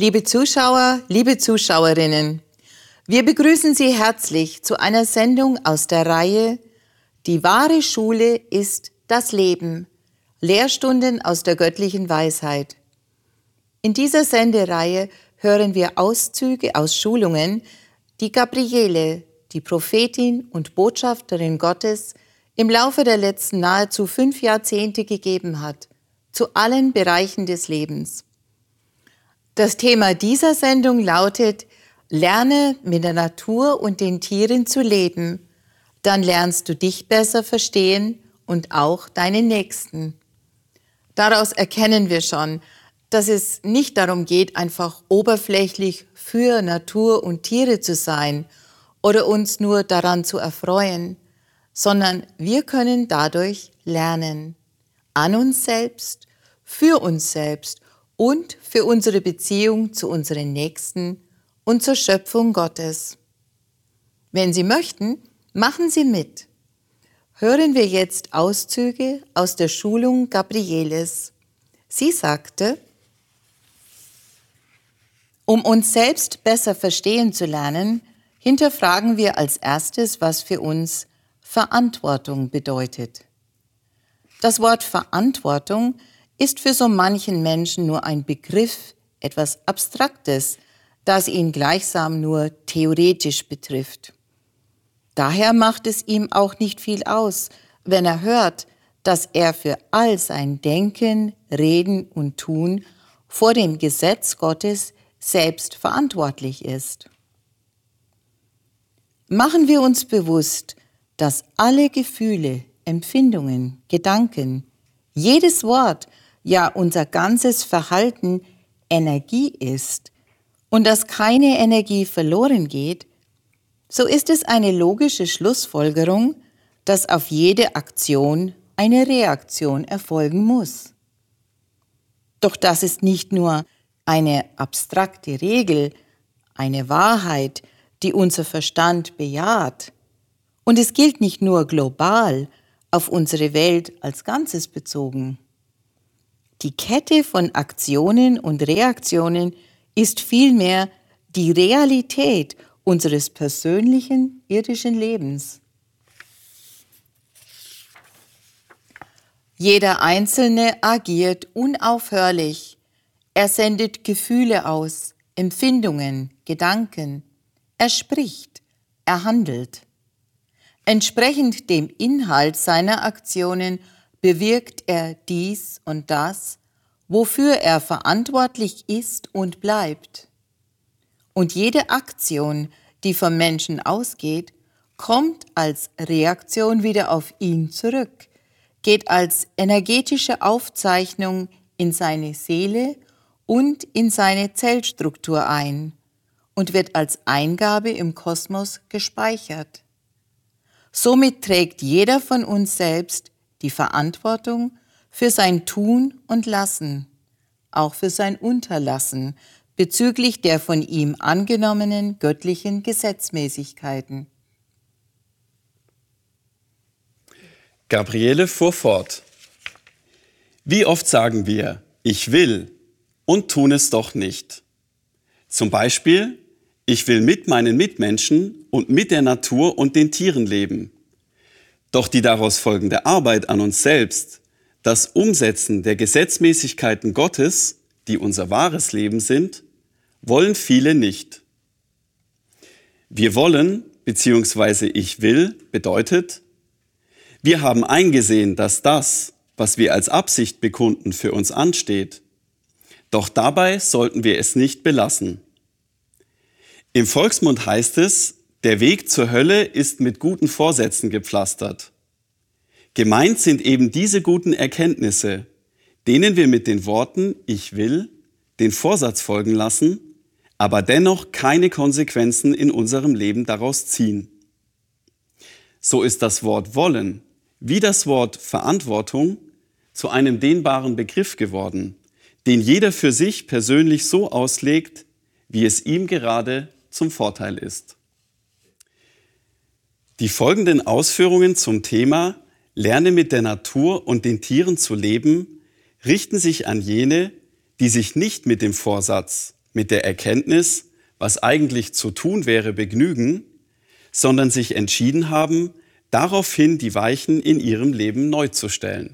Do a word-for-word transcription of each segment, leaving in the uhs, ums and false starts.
Liebe Zuschauer, liebe Zuschauerinnen, wir begrüßen Sie herzlich zu einer Sendung aus der Reihe Die wahre Schule ist das Leben, Lehrstunden aus der göttlichen Weisheit. In dieser Sendereihe hören wir Auszüge aus Schulungen, die Gabriele, die Prophetin und Botschafterin Gottes, im Laufe der letzten nahezu fünf Jahrzehnte gegeben hat, zu allen Bereichen des Lebens. Das Thema dieser Sendung lautet: Lerne mit der Natur und den Tieren zu leben, dann lernst du dich besser verstehen und auch deinen Nächsten. Daraus erkennen wir schon, dass es nicht darum geht, einfach oberflächlich für Natur und Tiere zu sein oder uns nur daran zu erfreuen, sondern wir können dadurch lernen, an uns selbst, für uns selbst und für unsere Beziehung zu unseren Nächsten und zur Schöpfung Gottes. Wenn Sie möchten, machen Sie mit. Hören wir jetzt Auszüge aus der Schulung Gabrieles. Sie sagte: Um uns selbst besser verstehen zu lernen, hinterfragen wir als erstes, was für uns Verantwortung bedeutet. Das Wort Verantwortung ist für so manchen Menschen nur ein Begriff, etwas Abstraktes, das ihn gleichsam nur theoretisch betrifft. Daher macht es ihm auch nicht viel aus, wenn er hört, dass er für all sein Denken, Reden und Tun vor dem Gesetz Gottes selbst verantwortlich ist. Machen wir uns bewusst, dass alle Gefühle, Empfindungen, Gedanken, jedes Wort, ja unser ganzes Verhalten Energie ist und dass keine Energie verloren geht, so ist es eine logische Schlussfolgerung, dass auf jede Aktion eine Reaktion erfolgen muss. Doch das ist nicht nur eine abstrakte Regel, eine Wahrheit, die unser Verstand bejaht. Und es gilt nicht nur global auf unsere Welt als Ganzes bezogen. Die Kette von Aktionen und Reaktionen ist vielmehr die Realität unseres persönlichen irdischen Lebens. Jeder Einzelne agiert unaufhörlich. Er sendet Gefühle aus, Empfindungen, Gedanken. Er spricht, er handelt. Entsprechend dem Inhalt seiner Aktionen bewirkt er dies und das, wofür er verantwortlich ist und bleibt. Und jede Aktion, die vom Menschen ausgeht, kommt als Reaktion wieder auf ihn zurück, geht als energetische Aufzeichnung in seine Seele und in seine Zellstruktur ein und wird als Eingabe im Kosmos gespeichert. Somit trägt jeder von uns selbst die Verantwortung für sein Tun und Lassen, auch für sein Unterlassen bezüglich der von ihm angenommenen göttlichen Gesetzmäßigkeiten. Gabriele fuhr fort: Wie oft sagen wir, ich will, und tun es doch nicht. Zum Beispiel, ich will mit meinen Mitmenschen und mit der Natur und den Tieren leben. Doch die daraus folgende Arbeit an uns selbst, das Umsetzen der Gesetzmäßigkeiten Gottes, die unser wahres Leben sind, wollen viele nicht. Wir wollen, beziehungsweise ich will, bedeutet, wir haben eingesehen, dass das, was wir als Absicht bekunden, für uns ansteht. Doch dabei sollten wir es nicht belassen. Im Volksmund heißt es, der Weg zur Hölle ist mit guten Vorsätzen gepflastert. Gemeint sind eben diese guten Erkenntnisse, denen wir mit den Worten ich will den Vorsatz folgen lassen, aber dennoch keine Konsequenzen in unserem Leben daraus ziehen. So ist das Wort wollen, wie das Wort Verantwortung, zu einem dehnbaren Begriff geworden, den jeder für sich persönlich so auslegt, wie es ihm gerade zum Vorteil ist. Die folgenden Ausführungen zum Thema Lerne mit der Natur und den Tieren zu leben richten sich an jene, die sich nicht mit dem Vorsatz mit der Erkenntnis, was eigentlich zu tun wäre, begnügen, sondern sich entschieden haben, daraufhin die Weichen in ihrem Leben neu zu stellen.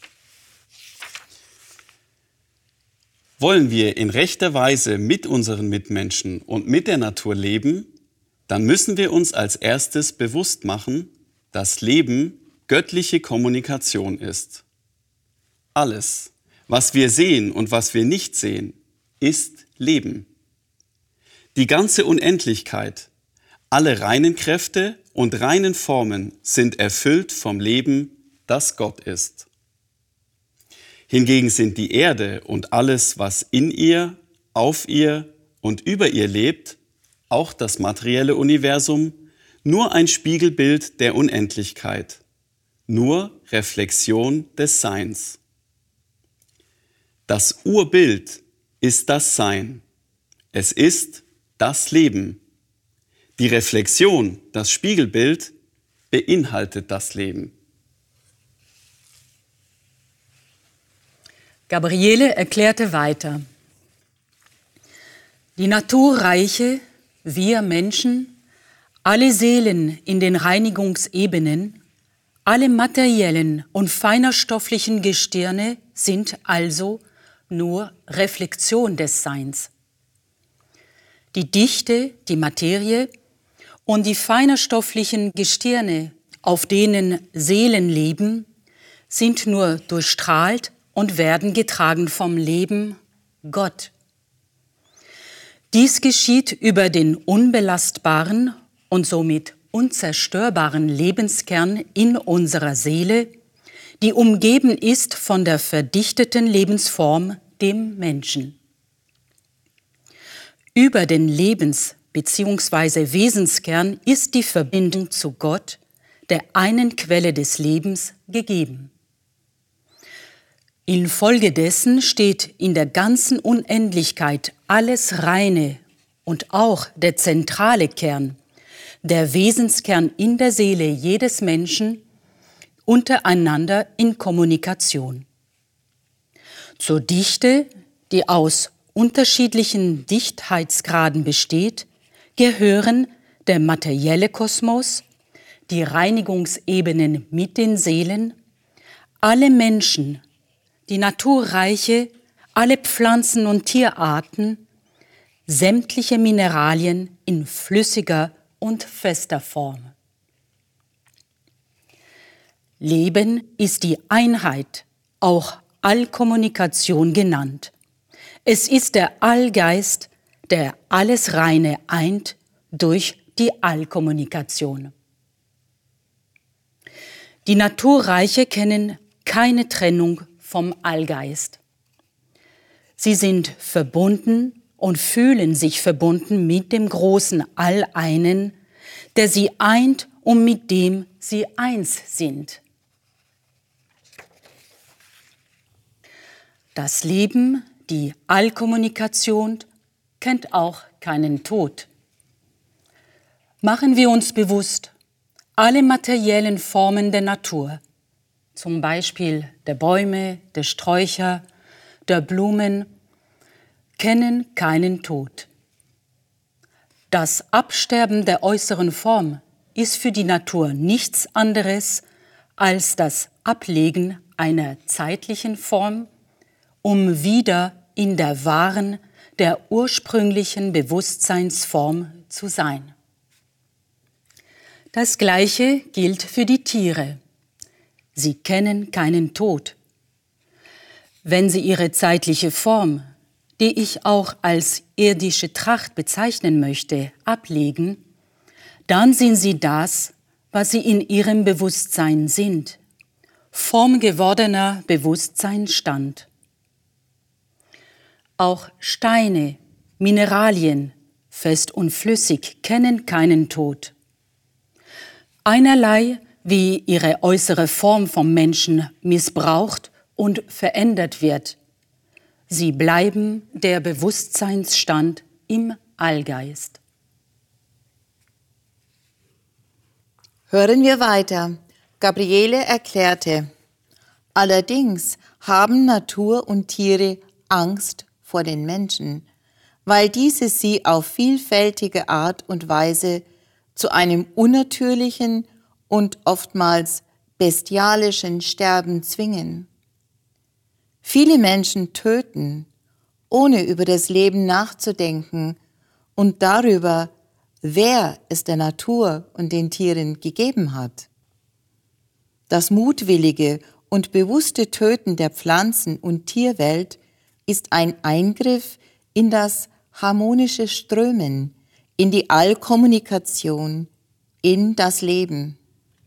Wollen wir in rechter Weise mit unseren Mitmenschen und mit der Natur leben, dann müssen wir uns als erstes bewusst machen, dass Leben göttliche Kommunikation ist. Alles, was wir sehen und was wir nicht sehen, ist Leben. Die ganze Unendlichkeit, alle reinen Kräfte und reinen Formen sind erfüllt vom Leben, das Gott ist. Hingegen sind die Erde und alles, was in ihr, auf ihr und über ihr lebt, auch das materielle Universum, nur ein Spiegelbild der Unendlichkeit, nur Reflexion des Seins. Das Urbild ist das Sein. Es ist das Leben. Die Reflexion, das Spiegelbild, beinhaltet das Leben. Gabriele erklärte weiter: Die Naturreiche, wir Menschen, alle Seelen in den Reinigungsebenen, alle materiellen und feinerstofflichen Gestirne sind also nur Reflexion des Seins. Die Dichte, die Materie und die feinerstofflichen Gestirne, auf denen Seelen leben, sind nur durchstrahlt und werden getragen vom Leben Gott. Dies geschieht über den unbelastbaren und somit unzerstörbaren Lebenskern in unserer Seele, die umgeben ist von der verdichteten Lebensform, dem Menschen. Über den Lebens- bzw. Wesenskern ist die Verbindung zu Gott, der einen Quelle des Lebens, gegeben. Infolgedessen steht in der ganzen Unendlichkeit alles Reine und auch der zentrale Kern, der Wesenskern in der Seele jedes Menschen, untereinander in Kommunikation. Zur Dichte, die aus unterschiedlichen Dichtheitsgraden besteht, gehören der materielle Kosmos, die Reinigungsebenen mit den Seelen, alle Menschen, die Naturreiche, alle Pflanzen- und Tierarten, sämtliche Mineralien in flüssiger und fester Form. Leben ist die Einheit, auch Allkommunikation genannt. Es ist der Allgeist, der alles Reine eint durch die Allkommunikation. Die Naturreiche kennen keine Trennung vom Allgeist. Sie sind verbunden und fühlen sich verbunden mit dem großen All-Einen, der sie eint und mit dem sie eins sind. Das Leben, die Allkommunikation, kennt auch keinen Tod. Machen wir uns bewusst, alle materiellen Formen der Natur, zum Beispiel der Bäume, der Sträucher, der Blumen, kennen keinen Tod. Das Absterben der äußeren Form ist für die Natur nichts anderes als das Ablegen einer zeitlichen Form, um wieder in der wahren, der ursprünglichen Bewusstseinsform zu sein. Das Gleiche gilt für die Tiere. Sie kennen keinen Tod. Wenn sie ihre zeitliche Form, die ich auch als irdische Tracht bezeichnen möchte, ablegen, dann sind sie das, was sie in ihrem Bewusstsein sind, formgewordener Bewusstseinsstand. Auch Steine, Mineralien, fest und flüssig, kennen keinen Tod. Einerlei, wie ihre äußere Form vom Menschen missbraucht und verändert wird. Sie bleiben der Bewusstseinsstand im Allgeist. Hören wir weiter. Gabriele erklärte: Allerdings haben Natur und Tiere Angst vor den Menschen, weil diese sie auf vielfältige Art und Weise zu einem unnatürlichen und oftmals bestialischen Sterben zwingen. Viele Menschen töten, ohne über das Leben nachzudenken und darüber, wer es der Natur und den Tieren gegeben hat. Das mutwillige und bewusste Töten der Pflanzen- und Tierwelt ist ein Eingriff in das harmonische Strömen, in die Allkommunikation, in das Leben.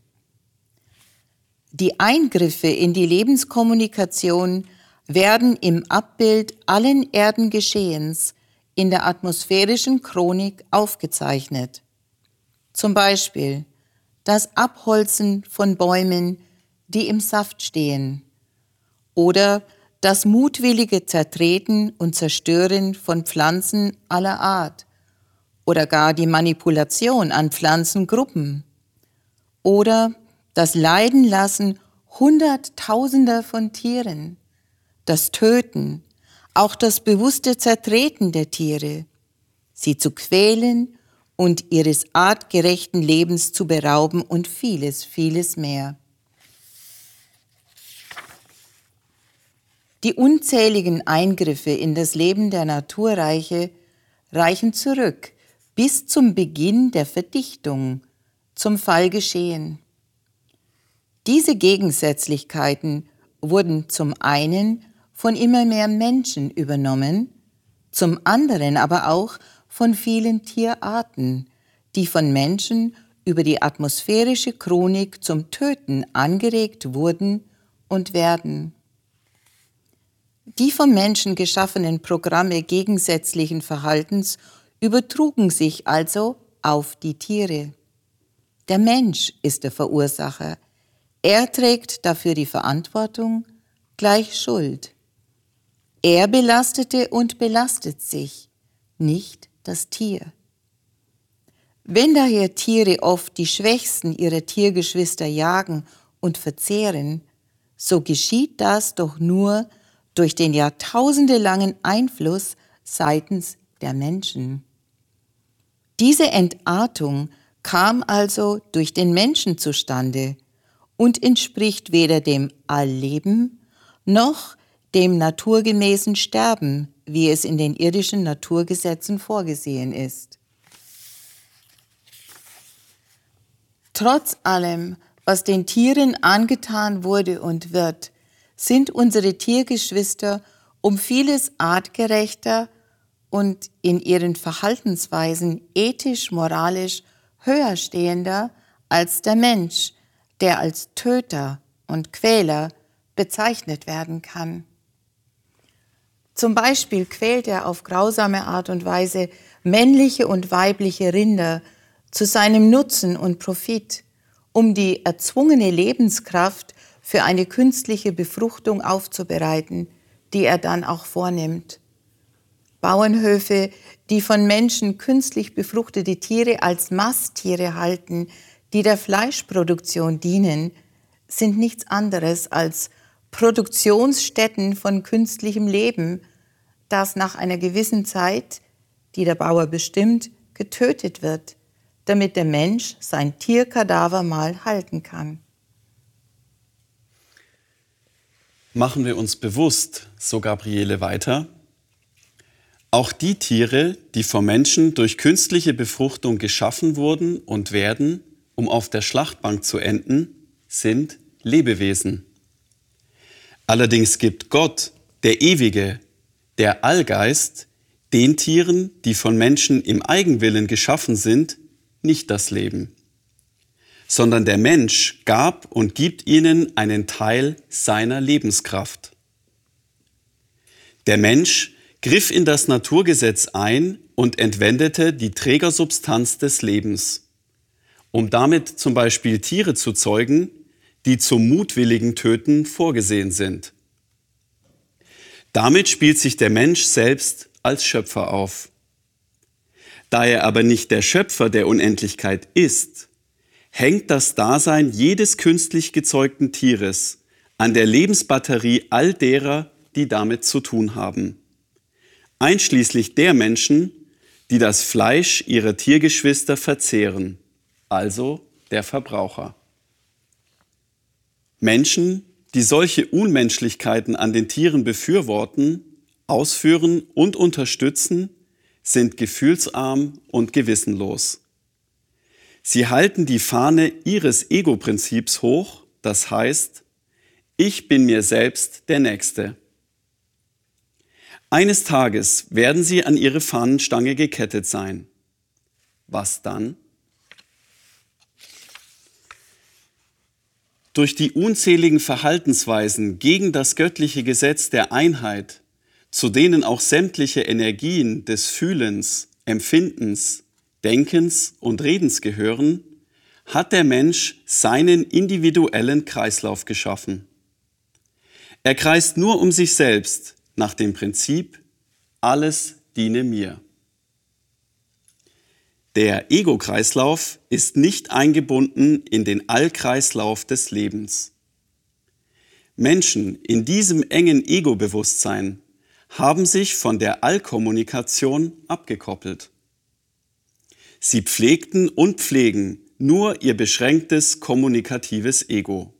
Die Eingriffe in die Lebenskommunikation werden im Abbild allen Erdengeschehens in der atmosphärischen Chronik aufgezeichnet. Zum Beispiel das Abholzen von Bäumen, die im Saft stehen, oder das mutwillige Zertreten und Zerstören von Pflanzen aller Art, oder gar die Manipulation an Pflanzengruppen, oder das Leidenlassen Hunderttausender von Tieren, das Töten, auch das bewusste Zertreten der Tiere, sie zu quälen und ihres artgerechten Lebens zu berauben und vieles, vieles mehr. Die unzähligen Eingriffe in das Leben der Naturreiche reichen zurück bis zum Beginn der Verdichtung, zum Fallgeschehen. Diese Gegensätzlichkeiten wurden zum einen von immer mehr Menschen übernommen, zum anderen aber auch von vielen Tierarten, die von Menschen über die atmosphärische Chronik zum Töten angeregt wurden und werden. Die vom Menschen geschaffenen Programme gegensätzlichen Verhaltens übertrugen sich also auf die Tiere. Der Mensch ist der Verursacher. Er trägt dafür die Verantwortung, gleich Schuld. Er belastete und belastet sich, nicht das Tier. Wenn daher Tiere oft die Schwächsten ihrer Tiergeschwister jagen und verzehren, so geschieht das doch nur durch den jahrtausendelangen Einfluss seitens der Menschen. Diese Entartung kam also durch den Menschen zustande und entspricht weder dem Allleben noch dem naturgemäßen Sterben, wie es in den irdischen Naturgesetzen vorgesehen ist. Trotz allem, was den Tieren angetan wurde und wird, sind unsere Tiergeschwister um vieles artgerechter und in ihren Verhaltensweisen ethisch-moralisch höher stehender als der Mensch, der als Töter und Quäler bezeichnet werden kann. Zum Beispiel quält er auf grausame Art und Weise männliche und weibliche Rinder zu seinem Nutzen und Profit, um die erzwungene Lebenskraft für eine künstliche Befruchtung aufzubereiten, die er dann auch vornimmt. Bauernhöfe, die von Menschen künstlich befruchtete Tiere als Masttiere halten, die der Fleischproduktion dienen, sind nichts anderes als Produktionsstätten von künstlichem Leben, das nach einer gewissen Zeit, die der Bauer bestimmt, getötet wird, damit der Mensch sein Tierkadaver mal halten kann. Machen wir uns bewusst, so Gabriele weiter, auch die Tiere, die vom Menschen durch künstliche Befruchtung geschaffen wurden und werden, um auf der Schlachtbank zu enden, sind Lebewesen. Allerdings gibt Gott, der Ewige, der Allgeist, den Tieren, die von Menschen im Eigenwillen geschaffen sind, nicht das Leben, sondern der Mensch gab und gibt ihnen einen Teil seiner Lebenskraft. Der Mensch griff in das Naturgesetz ein und entwendete die Trägersubstanz des Lebens, um damit zum Beispiel Tiere zu zeugen, die zum mutwilligen Töten vorgesehen sind. Damit spielt sich der Mensch selbst als Schöpfer auf. Da er aber nicht der Schöpfer der Unendlichkeit ist, hängt das Dasein jedes künstlich gezeugten Tieres an der Lebensbatterie all derer, die damit zu tun haben. einschließlich der Menschen, die das Fleisch ihrer Tiergeschwister verzehren, also der Verbraucher. Menschen, die solche Unmenschlichkeiten an den Tieren befürworten, ausführen und unterstützen, sind gefühlsarm und gewissenlos. Sie halten die Fahne ihres Ego-Prinzips hoch, das heißt, ich bin mir selbst der Nächste. Eines Tages werden sie an ihre Fahnenstange gekettet sein. Was dann? Durch die unzähligen Verhaltensweisen gegen das göttliche Gesetz der Einheit, zu denen auch sämtliche Energien des Fühlens, Empfindens, Denkens und Redens gehören, hat der Mensch seinen individuellen Kreislauf geschaffen. Er kreist nur um sich selbst nach dem Prinzip, alles diene mir. Der Ego-Kreislauf ist nicht eingebunden in den Allkreislauf des Lebens. Menschen in diesem engen Ego-Bewusstsein haben sich von der Allkommunikation abgekoppelt. Sie pflegten und pflegen nur ihr beschränktes kommunikatives Ego.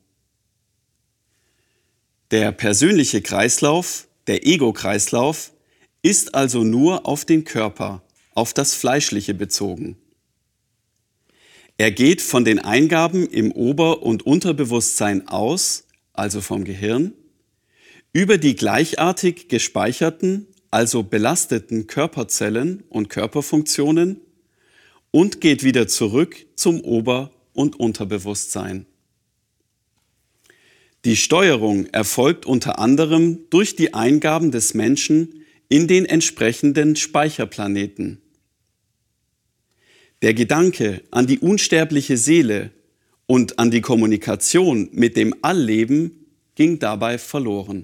Der persönliche Kreislauf, der Ego-Kreislauf, ist also nur auf den Körper, auf das Fleischliche bezogen. Er geht von den Eingaben im Ober- und Unterbewusstsein aus, also vom Gehirn, über die gleichartig gespeicherten, also belasteten Körperzellen und Körperfunktionen und geht wieder zurück zum Ober- und Unterbewusstsein. Die Steuerung erfolgt unter anderem durch die Eingaben des Menschen in den entsprechenden Speicherplaneten. Der Gedanke an die unsterbliche Seele und an die Kommunikation mit dem Allleben ging dabei verloren.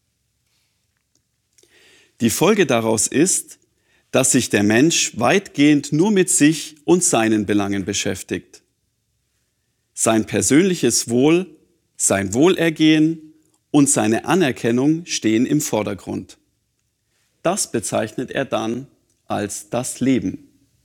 Die Folge daraus ist, dass sich der Mensch weitgehend nur mit sich und seinen Belangen beschäftigt. Sein persönliches Wohl, sein Wohlergehen und seine Anerkennung stehen im Vordergrund. Das bezeichnet er dann als das Leben.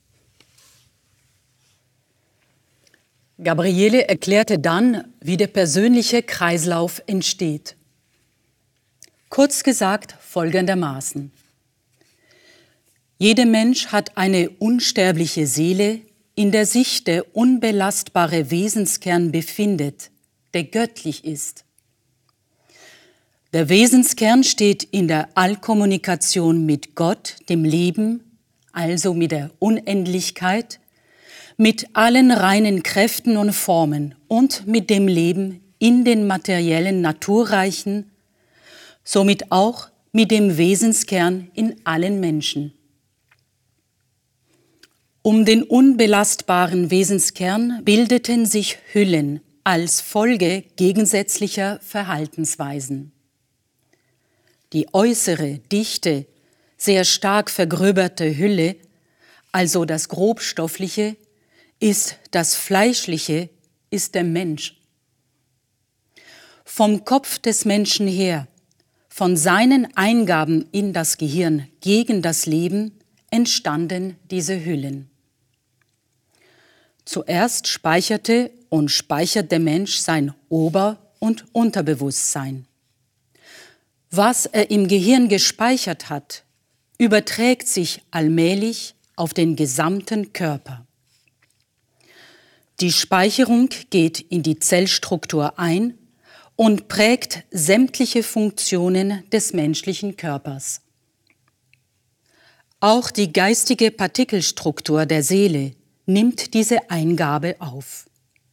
Gabriele erklärte dann, wie der persönliche Kreislauf entsteht. Kurz gesagt folgendermaßen. Jeder Mensch hat eine unsterbliche Seele, in der sich der unbelastbare Wesenskern befindet, der göttlich ist. Der Wesenskern steht in der Allkommunikation mit Gott, dem Leben, also mit der Unendlichkeit, mit allen reinen Kräften und Formen und mit dem Leben in den materiellen Naturreichen, somit auch mit dem Wesenskern in allen Menschen. Um den unbelastbaren Wesenskern bildeten sich Hüllen als Folge gegensätzlicher Verhaltensweisen. Die äußere, dichte, sehr stark vergröberte Hülle, also das Grobstoffliche, ist das Fleischliche, ist der Mensch. Vom Kopf des Menschen her, von seinen Eingaben in das Gehirn gegen das Leben, entstanden diese Hüllen. Zuerst speicherte und speichert der Mensch sein Ober- und Unterbewusstsein. Was er im Gehirn gespeichert hat, überträgt sich allmählich auf den gesamten Körper. Die Speicherung geht in die Zellstruktur ein und prägt sämtliche Funktionen des menschlichen Körpers. Auch die geistige Partikelstruktur der Seele nimmt diese Eingabe auf.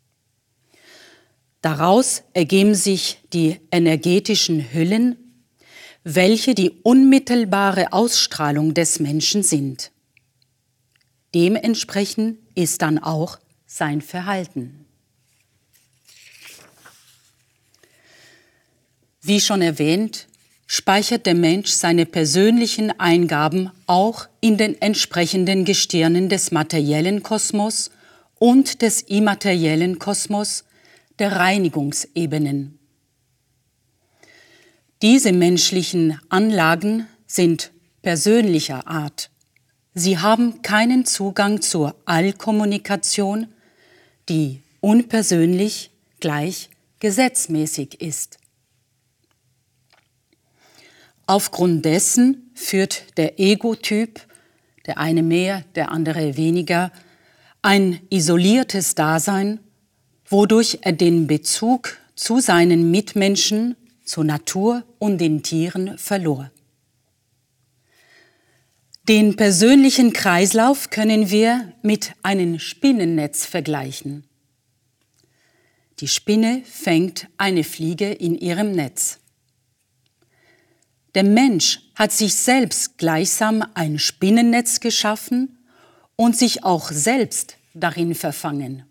Daraus ergeben sich die energetischen Hüllen, welche die unmittelbare Ausstrahlung des Menschen sind. Dementsprechend ist dann auch sein Verhalten. Wie schon erwähnt, speichert der Mensch seine persönlichen Eingaben auch in den entsprechenden Gestirnen des materiellen Kosmos und des immateriellen Kosmos, der Reinigungsebenen. Diese menschlichen Anlagen sind persönlicher Art. Sie haben keinen Zugang zur Allkommunikation, die unpersönlich gleich gesetzmäßig ist. Aufgrund dessen führt der Ego-Typ, der eine mehr, der andere weniger, ein isoliertes Dasein, wodurch er den Bezug zu seinen Mitmenschen, zur Natur und den Tieren verlor. Den persönlichen Kreislauf können wir mit einem Spinnennetz vergleichen. Die Spinne fängt eine Fliege in ihrem Netz. Der Mensch hat sich selbst gleichsam ein Spinnennetz geschaffen und sich auch selbst darin verfangen.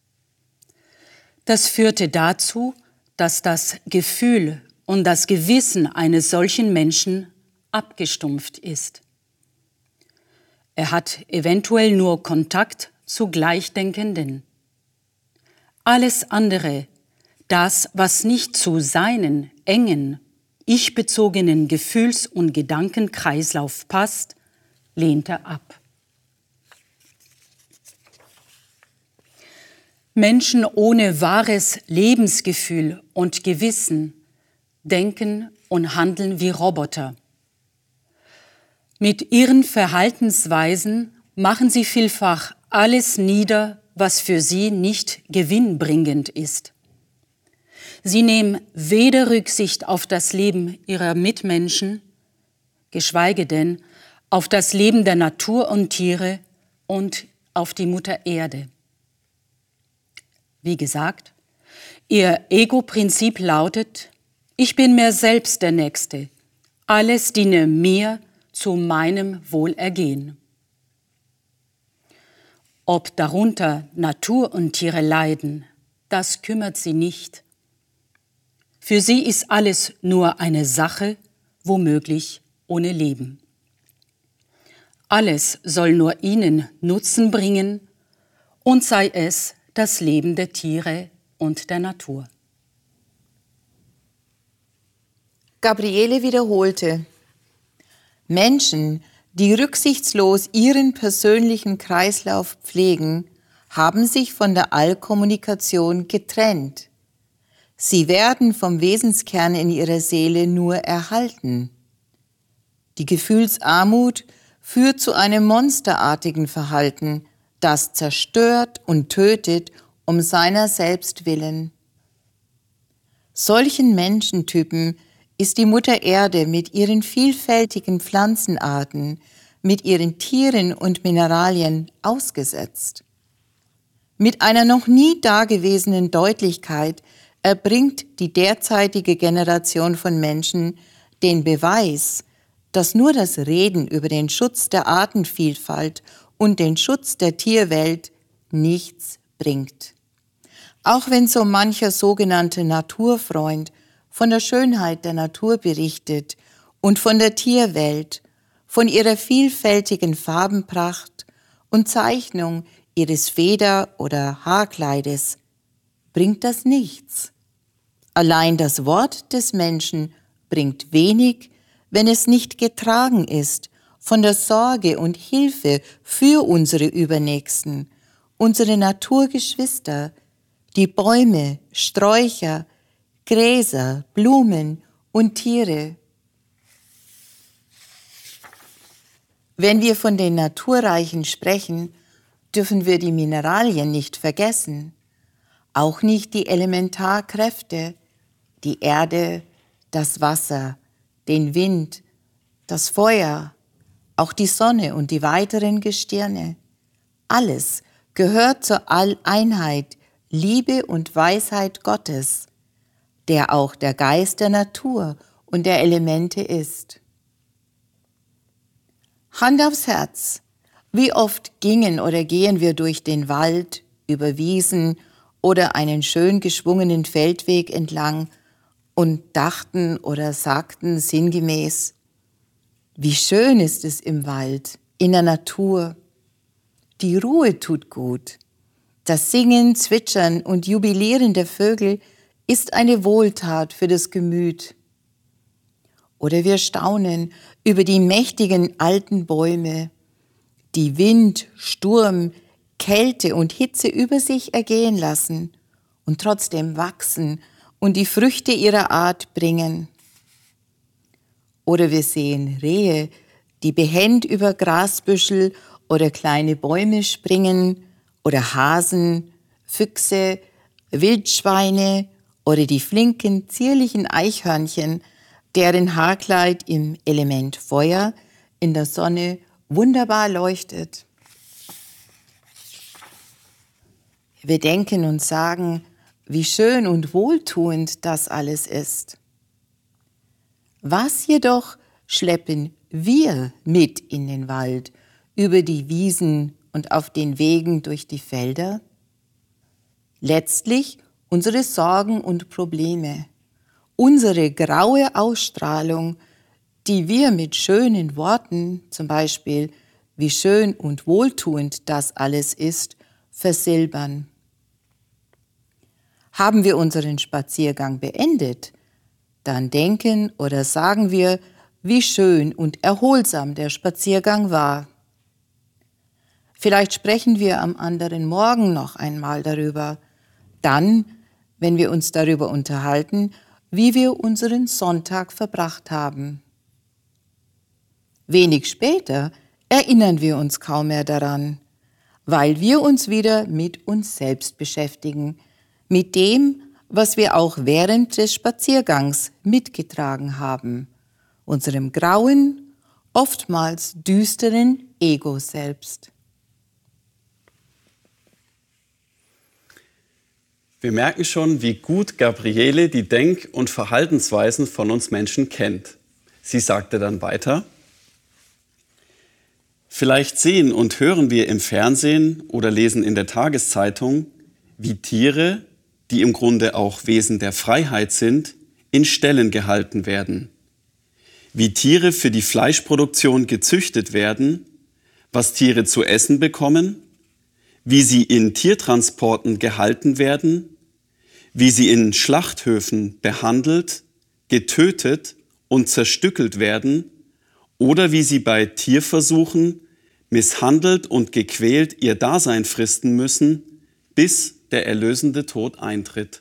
Das führte dazu, dass das Gefühl und das Gewissen eines solchen Menschen abgestumpft ist. Er hat eventuell nur Kontakt zu Gleichdenkenden. Alles andere, das, was nicht zu seinen engen, ich-bezogenen Gefühls- und Gedankenkreislauf passt, lehnt er ab. Menschen ohne wahres Lebensgefühl und Gewissen denken und handeln wie Roboter. Mit ihren Verhaltensweisen machen sie vielfach alles nieder, was für sie nicht gewinnbringend ist. Sie nehmen weder Rücksicht auf das Leben ihrer Mitmenschen, geschweige denn auf das Leben der Natur und Tiere und auf die Mutter Erde. Wie gesagt, ihr Ego-Prinzip lautet: Ich bin mir selbst der Nächste, alles diene mir zu meinem Wohlergehen. Ob darunter Natur und Tiere leiden, das kümmert sie nicht. Für sie ist alles nur eine Sache, womöglich ohne Leben. Alles soll nur ihnen Nutzen bringen, und sei es das Leben der Tiere und der Natur. Gabriele wiederholte: Menschen, die rücksichtslos ihren persönlichen Kreislauf pflegen, haben sich von der Allkommunikation getrennt. Sie werden vom Wesenskern in ihrer Seele nur erhalten. Die Gefühlsarmut führt zu einem monsterartigen Verhalten, das zerstört und tötet um seiner selbst willen. Solchen Menschentypen ist die Mutter Erde mit ihren vielfältigen Pflanzenarten, mit ihren Tieren und Mineralien ausgesetzt. Mit einer noch nie dagewesenen Deutlichkeit erbringt die derzeitige Generation von Menschen den Beweis, dass nur das Reden über den Schutz der Artenvielfalt und den Schutz der Tierwelt nichts bringt. Auch wenn so mancher sogenannte Naturfreund von der Schönheit der Natur berichtet und von der Tierwelt, von ihrer vielfältigen Farbenpracht und Zeichnung ihres Feder- oder Haarkleides, bringt das nichts. Allein das Wort des Menschen bringt wenig, wenn es nicht getragen ist von der Sorge und Hilfe für unsere Übernächsten, unsere Naturgeschwister, die Bäume, Sträucher, Gräser, Blumen und Tiere. Wenn wir von den Naturreichen sprechen, dürfen wir die Mineralien nicht vergessen, auch nicht die Elementarkräfte, die Erde, das Wasser, den Wind, das Feuer, auch die Sonne und die weiteren Gestirne. Alles gehört zur Alleinheit, Liebe und Weisheit Gottes, der auch der Geist der Natur und der Elemente ist. Hand aufs Herz, wie oft gingen oder gehen wir durch den Wald, über Wiesen oder einen schön geschwungenen Feldweg entlang und dachten oder sagten sinngemäß: Wie schön ist es im Wald, in der Natur. Die Ruhe tut gut. Das Singen, Zwitschern und Jubilieren der Vögel ist eine Wohltat für das Gemüt. Oder wir staunen über die mächtigen alten Bäume, die Wind, Sturm, Kälte und Hitze über sich ergehen lassen und trotzdem wachsen und die Früchte ihrer Art bringen. Oder wir sehen Rehe, die behend über Grasbüschel oder kleine Bäume springen, oder Hasen, Füchse, Wildschweine oder die flinken, zierlichen Eichhörnchen, deren Haarkleid im Element Feuer in der Sonne wunderbar leuchtet. Wir denken und sagen, wie schön und wohltuend das alles ist. Was jedoch schleppen wir mit in den Wald, über die Wiesen und auf den Wegen durch die Felder? Letztlich unsere Sorgen und Probleme, unsere graue Ausstrahlung, die wir mit schönen Worten, zum Beispiel wie schön und wohltuend das alles ist, versilbern. Haben wir unseren Spaziergang beendet, dann denken oder sagen wir, wie schön und erholsam der Spaziergang war. Vielleicht sprechen wir am anderen Morgen noch einmal darüber, dann, wenn wir uns darüber unterhalten, wie wir unseren Sonntag verbracht haben. Wenig später erinnern wir uns kaum mehr daran, weil wir uns wieder mit uns selbst beschäftigen, mit dem, was wir auch während des Spaziergangs mitgetragen haben, unserem grauen, oftmals düsteren Ego selbst. Wir merken schon, wie gut Gabriele die Denk- und Verhaltensweisen von uns Menschen kennt. Sie sagte dann weiter: Vielleicht sehen und hören wir im Fernsehen oder lesen in der Tageszeitung, wie Tiere, die im Grunde auch Wesen der Freiheit sind, in Ställen gehalten werden. Wie Tiere für die Fleischproduktion gezüchtet werden, was Tiere zu essen bekommen, wie sie in Tiertransporten gehalten werden, wie sie in Schlachthöfen behandelt, getötet und zerstückelt werden oder wie sie bei Tierversuchen misshandelt und gequält ihr Dasein fristen müssen, bis der erlösende Tod eintritt.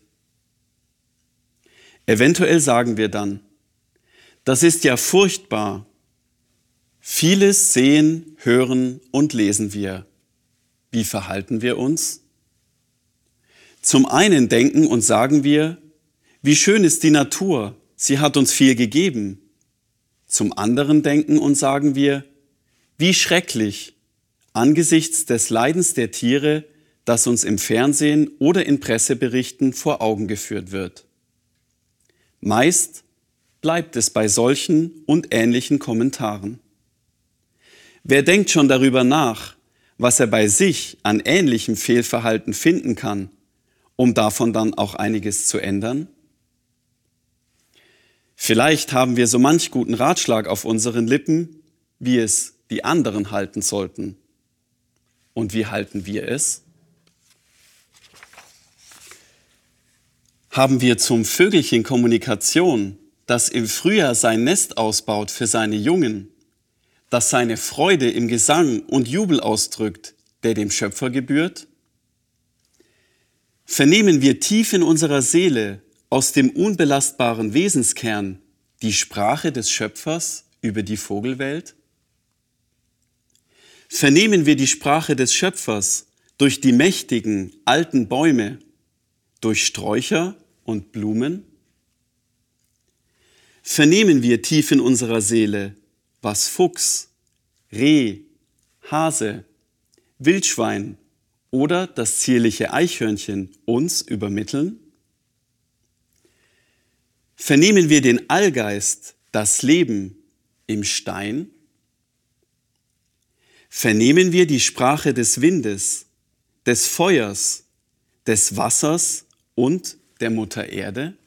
Eventuell sagen wir dann: Das ist ja furchtbar. Vieles sehen, hören und lesen wir. Wie verhalten wir uns? Zum einen denken und sagen wir: Wie schön ist die Natur, sie hat uns viel gegeben. Zum anderen denken und sagen wir: Wie schrecklich, angesichts des Leidens der Tiere, das uns im Fernsehen oder in Presseberichten vor Augen geführt wird. Meist bleibt es bei solchen und ähnlichen Kommentaren. Wer denkt schon darüber nach, was er bei sich an ähnlichem Fehlverhalten finden kann, um davon dann auch einiges zu ändern? Vielleicht haben wir so manch guten Ratschlag auf unseren Lippen, wie es die anderen halten sollten. Und wie halten wir es? Haben wir zum Vögelchen Kommunikation, das im Frühjahr sein Nest ausbaut für seine Jungen, das seine Freude im Gesang und Jubel ausdrückt, der dem Schöpfer gebührt? Vernehmen wir tief in unserer Seele aus dem unbelastbaren Wesenskern die Sprache des Schöpfers über die Vogelwelt? Vernehmen wir die Sprache des Schöpfers durch die mächtigen alten Bäume, durch Sträucher und Blumen? Vernehmen wir tief in unserer Seele, was Fuchs, Reh, Hase, Wildschwein oder das zierliche Eichhörnchen uns übermitteln? Vernehmen wir den Allgeist, das Leben im Stein? Vernehmen wir die Sprache des Windes, des Feuers, des Wassers und der Mutter Erde?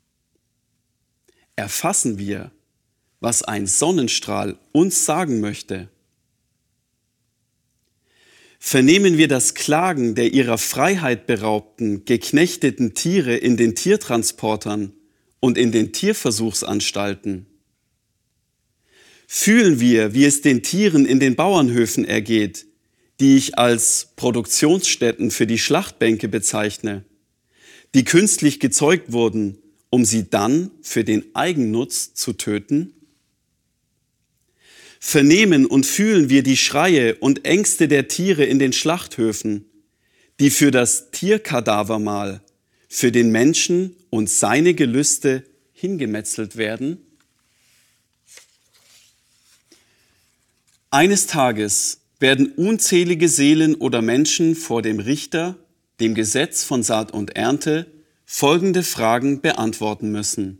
Erfassen wir, was ein Sonnenstrahl uns sagen möchte? Vernehmen wir das Klagen der ihrer Freiheit beraubten, geknechteten Tiere in den Tiertransportern und in den Tierversuchsanstalten? Fühlen wir, wie es den Tieren in den Bauernhöfen ergeht, die ich als Produktionsstätten für die Schlachtbänke bezeichne, die künstlich gezeugt wurden, um sie dann für den Eigennutz zu töten? Vernehmen und fühlen wir die Schreie und Ängste der Tiere in den Schlachthöfen, die für das Tierkadavermahl, für den Menschen und seine Gelüste hingemetzelt werden? Eines Tages werden unzählige Seelen oder Menschen vor dem Richter, dem Gesetz von Saat und Ernte, folgende Fragen beantworten müssen.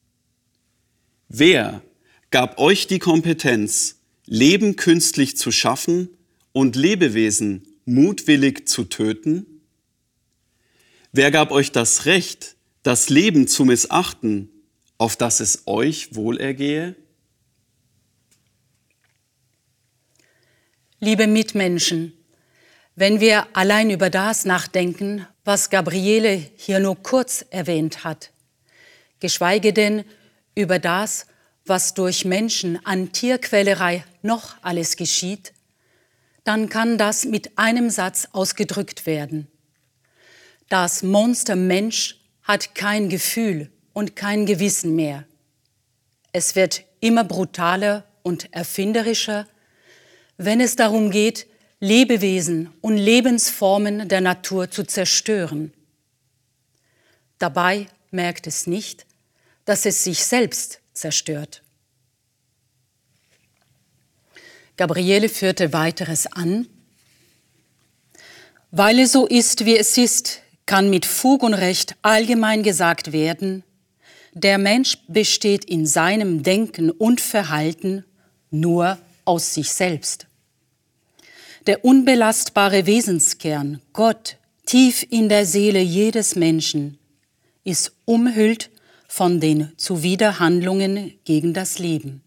Wer gab euch die Kompetenz, Leben künstlich zu schaffen und Lebewesen mutwillig zu töten? Wer gab euch das Recht, das Leben zu missachten, auf das es euch wohlergehe? Liebe Mitmenschen, wenn wir allein über das nachdenken, was Gabriele hier nur kurz erwähnt hat, geschweige denn über das, was durch Menschen an Tierquälerei noch alles geschieht, dann kann das mit einem Satz ausgedrückt werden. Das Monster Mensch hat kein Gefühl und kein Gewissen mehr. Es wird immer brutaler und erfinderischer, wenn es darum geht, Lebewesen und Lebensformen der Natur zu zerstören. Dabei merkt es nicht, dass es sich selbst zerstört. Gabriele führte weiteres an. Weil es so ist, wie es ist, kann mit Fug und Recht allgemein gesagt werden, der Mensch besteht in seinem Denken und Verhalten nur aus sich selbst. Der unbelastbare Wesenskern, Gott, tief in der Seele jedes Menschen, ist umhüllt von den Zuwiderhandlungen gegen das Leben.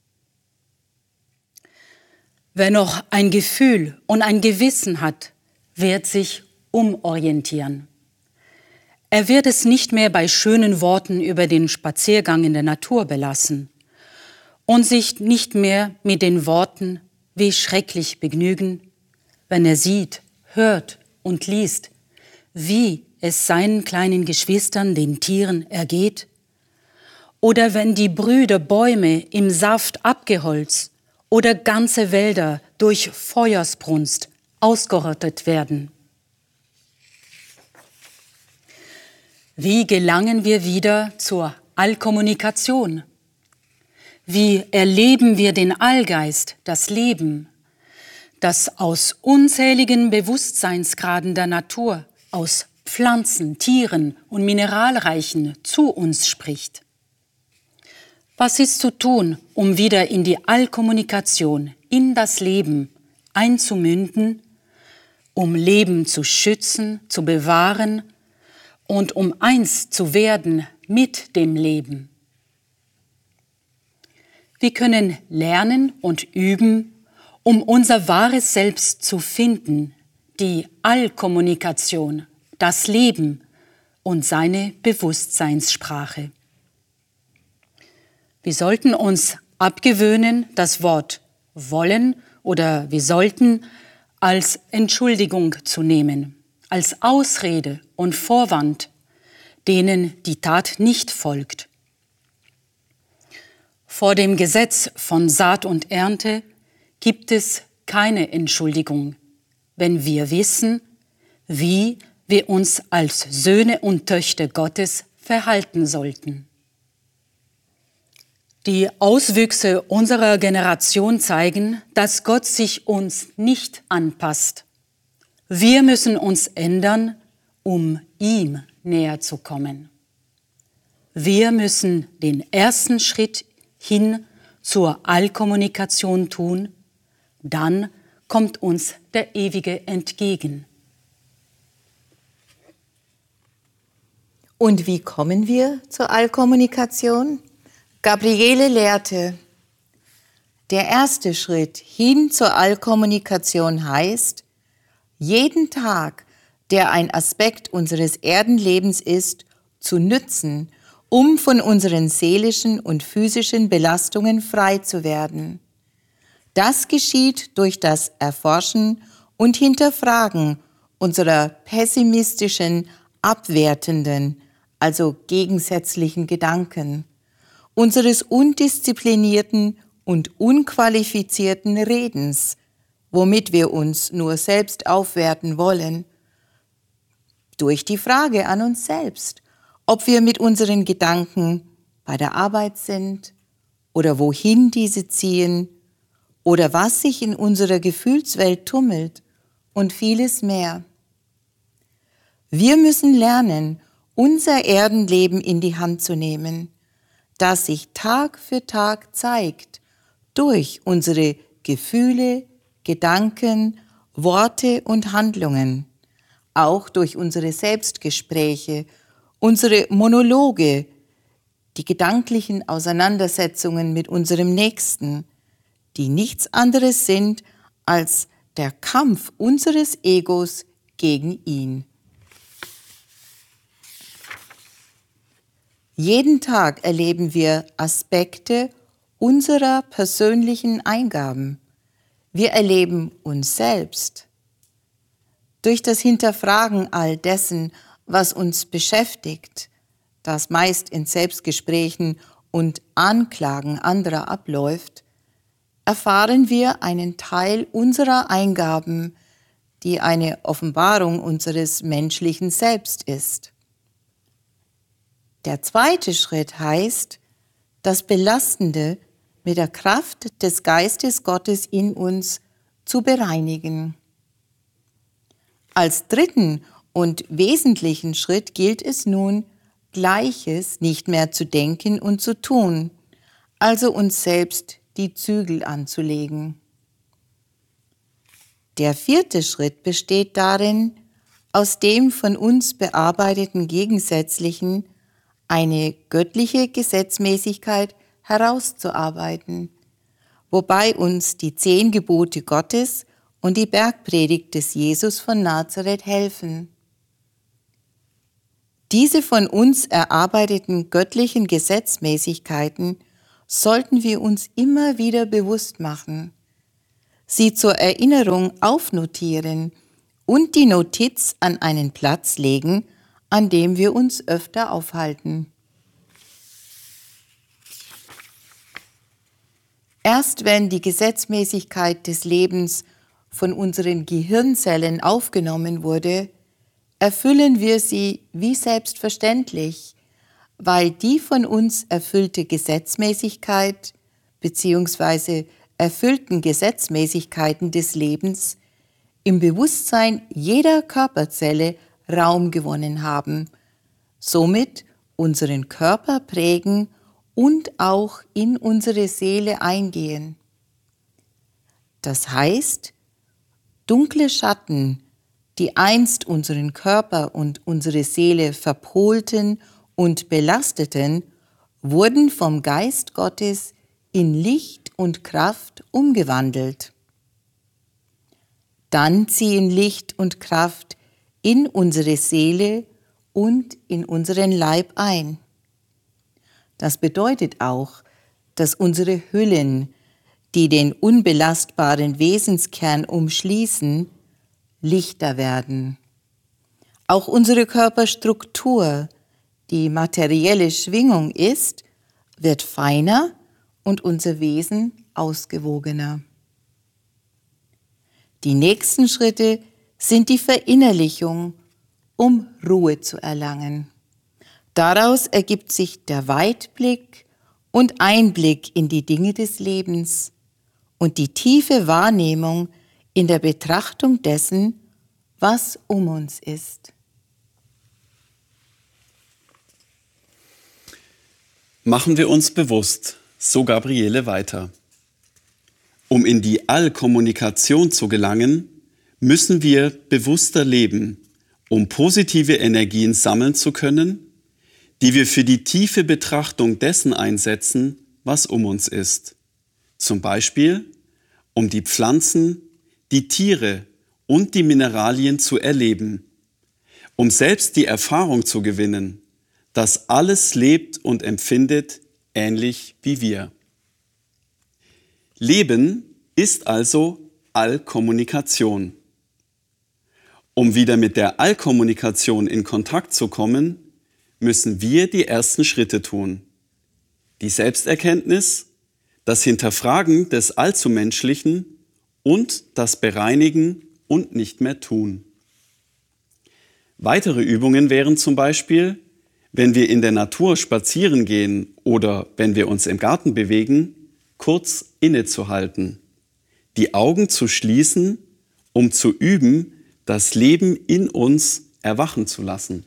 Wer noch ein Gefühl und ein Gewissen hat, wird sich umorientieren. Er wird es nicht mehr bei schönen Worten über den Spaziergang in der Natur belassen und sich nicht mehr mit den Worten wie schrecklich begnügen, wenn er sieht, hört und liest, wie es seinen kleinen Geschwistern, den Tieren, ergeht, oder wenn die Brüder Bäume im Saft abgeholzt oder ganze Wälder durch Feuersbrunst ausgerottet werden. Wie gelangen wir wieder zur Allkommunikation? Wie erleben wir den Allgeist, das Leben, das aus unzähligen Bewusstseinsgraden der Natur, aus Pflanzen, Tieren und Mineralreichen zu uns spricht? Was ist zu tun, um wieder in die Allkommunikation, in das Leben einzumünden, um Leben zu schützen, zu bewahren und um eins zu werden mit dem Leben? Wir können lernen und üben, um unser wahres Selbst zu finden, die Allkommunikation, das Leben und seine Bewusstseinssprache. Wir sollten uns abgewöhnen, das Wort wollen oder wir sollten als Entschuldigung zu nehmen, als Ausrede und Vorwand, denen die Tat nicht folgt. Vor dem Gesetz von Saat und Ernte gibt es keine Entschuldigung, wenn wir wissen, wie wir uns als Söhne und Töchter Gottes verhalten sollten. Die Auswüchse unserer Generation zeigen, dass Gott sich uns nicht anpasst. Wir müssen uns ändern, um ihm näher zu kommen. Wir müssen den ersten Schritt hin zur Allkommunikation tun, dann kommt uns der Ewige entgegen. Und wie kommen wir zur Allkommunikation? Gabriele lehrte, der erste Schritt hin zur Allkommunikation heißt, jeden Tag, der ein Aspekt unseres Erdenlebens ist, zu nützen, um von unseren seelischen und physischen Belastungen frei zu werden. Das geschieht durch das Erforschen und Hinterfragen unserer pessimistischen, abwertenden, also gegensätzlichen Gedanken, unseres undisziplinierten und unqualifizierten Redens, womit wir uns nur selbst aufwerten wollen, durch die Frage an uns selbst, ob wir mit unseren Gedanken bei der Arbeit sind oder wohin diese ziehen oder was sich in unserer Gefühlswelt tummelt und vieles mehr. Wir müssen lernen, unser Erdenleben in die Hand zu nehmen, das sich Tag für Tag zeigt durch unsere Gefühle, Gedanken, Worte und Handlungen, auch durch unsere Selbstgespräche, unsere Monologe, die gedanklichen Auseinandersetzungen mit unserem Nächsten, die nichts anderes sind als der Kampf unseres Egos gegen ihn. Jeden Tag erleben wir Aspekte unserer persönlichen Eingaben. Wir erleben uns selbst. Durch das Hinterfragen all dessen, was uns beschäftigt, das meist in Selbstgesprächen und Anklagen anderer abläuft, erfahren wir einen Teil unserer Eingaben, die eine Offenbarung unseres menschlichen Selbst ist. Der zweite Schritt heißt, das Belastende mit der Kraft des Geistes Gottes in uns zu bereinigen. Als dritten und wesentlichen Schritt gilt es nun, Gleiches nicht mehr zu denken und zu tun, also uns selbst die Zügel anzulegen. Der vierte Schritt besteht darin, aus dem von uns bearbeiteten Gegensätzlichen eine göttliche Gesetzmäßigkeit herauszuarbeiten, wobei uns die zehn Gebote Gottes und die Bergpredigt des Jesus von Nazareth helfen. Diese von uns erarbeiteten göttlichen Gesetzmäßigkeiten sollten wir uns immer wieder bewusst machen, sie zur Erinnerung aufnotieren und die Notiz an einen Platz legen, an dem wir uns öfter aufhalten. Erst wenn die Gesetzmäßigkeit des Lebens von unseren Gehirnzellen aufgenommen wurde, erfüllen wir sie wie selbstverständlich, weil die von uns erfüllte Gesetzmäßigkeit bzw. erfüllten Gesetzmäßigkeiten des Lebens im Bewusstsein jeder Körperzelle Raum gewonnen haben, somit unseren Körper prägen und auch in unsere Seele eingehen. Das heißt, dunkle Schatten, die einst unseren Körper und unsere Seele verpohlten und belasteten, wurden vom Geist Gottes in Licht und Kraft umgewandelt. Dann ziehen Licht und Kraft in unsere Seele und in unseren Leib ein. Das bedeutet auch, dass unsere Hüllen, die den unbelastbaren Wesenskern umschließen, lichter werden. Auch unsere Körperstruktur, die materielle Schwingung ist, wird feiner und unser Wesen ausgewogener. Die nächsten Schritte sind die Verinnerlichung, um Ruhe zu erlangen. Daraus ergibt sich der Weitblick und Einblick in die Dinge des Lebens und die tiefe Wahrnehmung in der Betrachtung dessen, was um uns ist. Machen wir uns bewusst, so Gabriele weiter. Um in die Allkommunikation zu gelangen, müssen wir bewusster leben, um positive Energien sammeln zu können, die wir für die tiefe Betrachtung dessen einsetzen, was um uns ist. Zum Beispiel, um die Pflanzen, die Tiere und die Mineralien zu erleben, um selbst die Erfahrung zu gewinnen, das alles lebt und empfindet, ähnlich wie wir. Leben ist also Allkommunikation. Um wieder mit der Allkommunikation in Kontakt zu kommen, müssen wir die ersten Schritte tun. Die Selbsterkenntnis, das Hinterfragen des Allzumenschlichen und das Bereinigen und nicht mehr tun. Weitere Übungen wären zum Beispiel, wenn wir in der Natur spazieren gehen oder wenn wir uns im Garten bewegen, kurz innezuhalten, die Augen zu schließen, um zu üben, das Leben in uns erwachen zu lassen.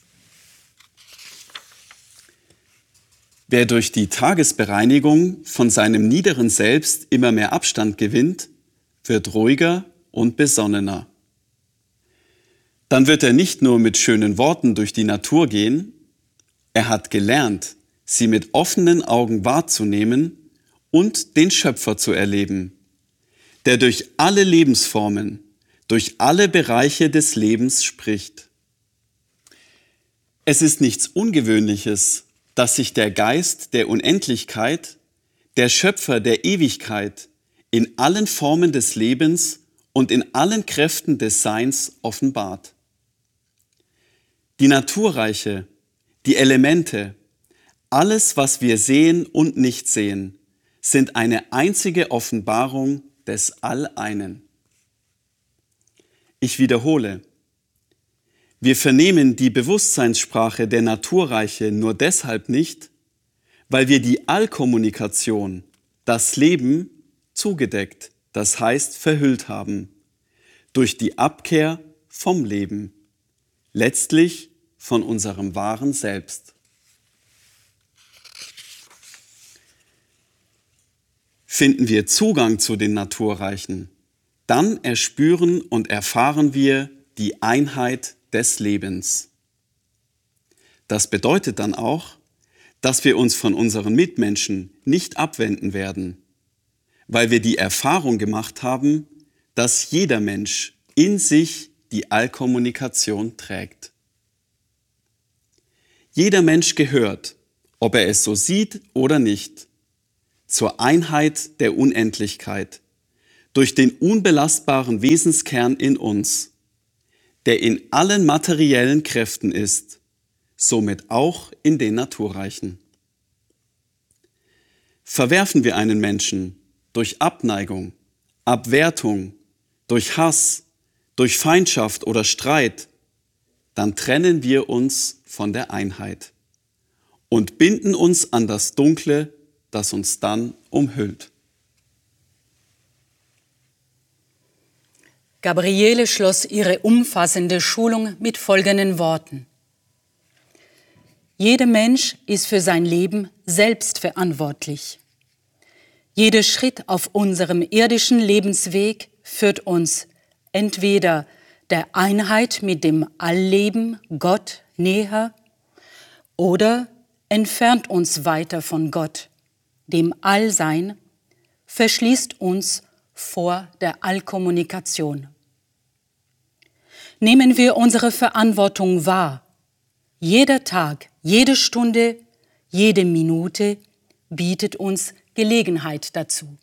Wer durch die Tagesbereinigung von seinem niederen Selbst immer mehr Abstand gewinnt, wird ruhiger und besonnener. Dann wird er nicht nur mit schönen Worten durch die Natur gehen, er hat gelernt, sie mit offenen Augen wahrzunehmen und den Schöpfer zu erleben, der durch alle Lebensformen, durch alle Bereiche des Lebens spricht. Es ist nichts Ungewöhnliches, dass sich der Geist der Unendlichkeit, der Schöpfer der Ewigkeit, in allen Formen des Lebens und in allen Kräften des Seins offenbart. Die Naturreiche, die Elemente, alles, was wir sehen und nicht sehen, sind eine einzige Offenbarung des All-Einen. Ich wiederhole, wir vernehmen die Bewusstseinssprache der Naturreiche nur deshalb nicht, weil wir die Allkommunikation, das Leben, zugedeckt, das heißt verhüllt haben, durch die Abkehr vom Leben, letztlich von unserem wahren Selbst. Finden wir Zugang zu den Naturreichen, dann erspüren und erfahren wir die Einheit des Lebens. Das bedeutet dann auch, dass wir uns von unseren Mitmenschen nicht abwenden werden, weil wir die Erfahrung gemacht haben, dass jeder Mensch in sich die Allkommunikation trägt. Jeder Mensch gehört, ob er es so sieht oder nicht, zur Einheit der Unendlichkeit, durch den unbelastbaren Wesenskern in uns, der in allen materiellen Kräften ist, somit auch in den Naturreichen. Verwerfen wir einen Menschen durch Abneigung, Abwertung, durch Hass, durch Feindschaft oder Streit, dann trennen wir uns von der Einheit und binden uns an das Dunkle, das uns dann umhüllt. Gabriele schloss ihre umfassende Schulung mit folgenden Worten. Jeder Mensch ist für sein Leben selbst verantwortlich. Jeder Schritt auf unserem irdischen Lebensweg führt uns entweder der Einheit mit dem Allleben, Gott, näher oder entfernt uns weiter von Gott, dem Allsein, verschließt uns vor der Allkommunikation. Nehmen wir unsere Verantwortung wahr. Jeder Tag, jede Stunde, jede Minute bietet uns Gelegenheit dazu.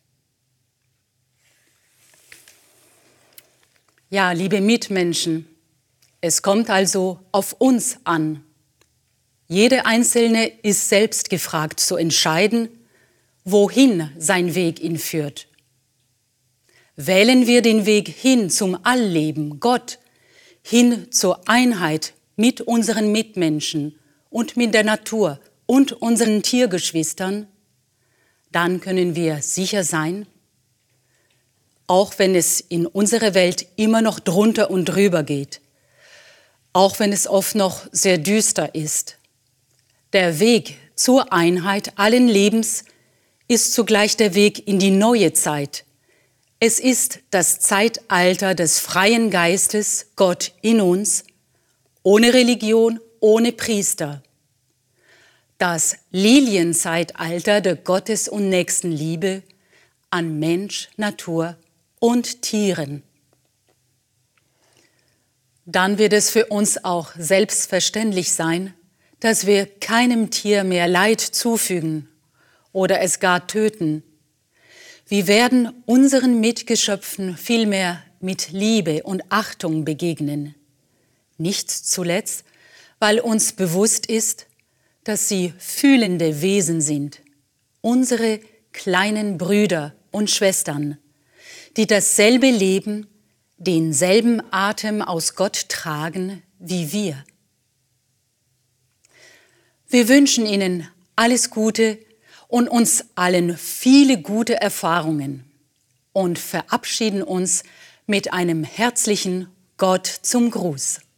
Ja, liebe Mitmenschen, es kommt also auf uns an. Jeder Einzelne ist selbst gefragt zu entscheiden, wohin sein Weg ihn führt. Wählen wir den Weg hin zum Allleben, Gott, hin zur Einheit mit unseren Mitmenschen und mit der Natur und unseren Tiergeschwistern, dann können wir sicher sein, auch wenn es in unserer Welt immer noch drunter und drüber geht, auch wenn es oft noch sehr düster ist. Der Weg zur Einheit allen Lebens ist zugleich der Weg in die neue Zeit. Es ist das Zeitalter des freien Geistes, Gott in uns, ohne Religion, ohne Priester. Das Lilienzeitalter der Gottes- und Nächstenliebe an Mensch, Natur und Tieren. Dann wird es für uns auch selbstverständlich sein, dass wir keinem Tier mehr Leid zufügen oder es gar töten. Wir werden unseren Mitgeschöpfen vielmehr mit Liebe und Achtung begegnen. Nicht zuletzt, weil uns bewusst ist, dass sie fühlende Wesen sind, unsere kleinen Brüder und Schwestern, die dasselbe Leben, denselben Atem aus Gott tragen wie wir. Wir wünschen Ihnen alles Gute und uns allen viele gute Erfahrungen und verabschieden uns mit einem herzlichen Gott zum Gruß.